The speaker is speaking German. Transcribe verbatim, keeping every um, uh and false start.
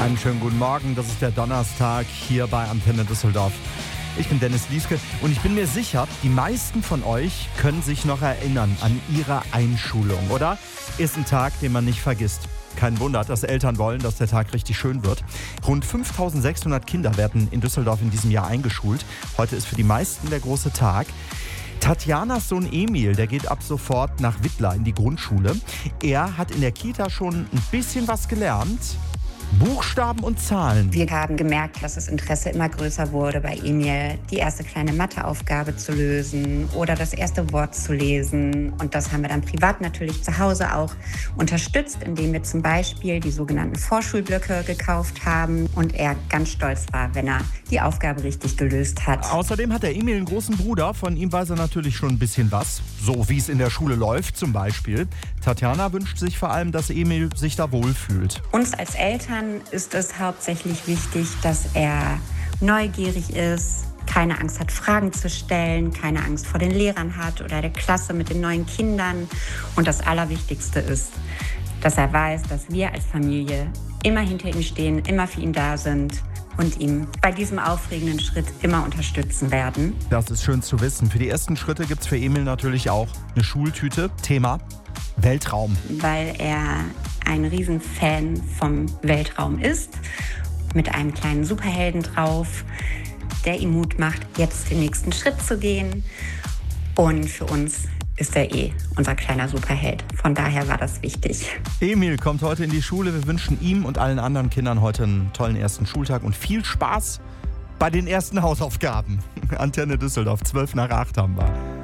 Einen schönen guten Morgen, das ist der Donnerstag hier bei Antenne Düsseldorf. Ich bin Dennis Lieske und ich bin mir sicher, die meisten von euch können sich noch erinnern an ihre Einschulung, oder? Ist ein Tag, den man nicht vergisst. Kein Wunder, dass Eltern wollen, dass der Tag richtig schön wird. Rund fünftausendsechshundert Kinder werden in Düsseldorf in diesem Jahr eingeschult. Heute ist für die meisten der große Tag. Tatjanas Sohn Emil, der geht ab sofort nach Wittlar in die Grundschule. Er hat in der Kita schon ein bisschen was gelernt. Buchstaben und Zahlen. Wir haben gemerkt, dass das Interesse immer größer wurde bei Emil, die erste kleine Matheaufgabe zu lösen oder das erste Wort zu lesen. Und das haben wir dann privat natürlich zu Hause auch unterstützt, indem wir zum Beispiel die sogenannten Vorschulblöcke gekauft haben und er ganz stolz war, wenn er die Aufgabe richtig gelöst hat. Außerdem hat der Emil einen großen Bruder, von ihm weiß er natürlich schon ein bisschen was, so wie es in der Schule läuft zum Beispiel. Tatjana wünscht sich vor allem, dass Emil sich da wohlfühlt. Uns als Eltern ist es hauptsächlich wichtig, dass er neugierig ist, keine Angst hat, Fragen zu stellen, keine Angst vor den Lehrern hat oder der Klasse mit den neuen Kindern. Und das Allerwichtigste ist, dass er weiß, dass wir als Familie immer hinter ihm stehen, immer für ihn da sind und ihn bei diesem aufregenden Schritt immer unterstützen werden. Das ist schön zu wissen. Für die ersten Schritte gibt es für Emil natürlich auch eine Schultüte. Thema Weltraum. Weil er ein Riesenfan vom Weltraum ist, mit einem kleinen Superhelden drauf, der ihm Mut macht, jetzt den nächsten Schritt zu gehen. Und für uns ist er eh unser kleiner Superheld. Von daher war das wichtig. Emil kommt heute in die Schule. Wir wünschen ihm und allen anderen Kindern heute einen tollen ersten Schultag und viel Spaß bei den ersten Hausaufgaben. Antenne Düsseldorf, zwölf nach acht haben wir.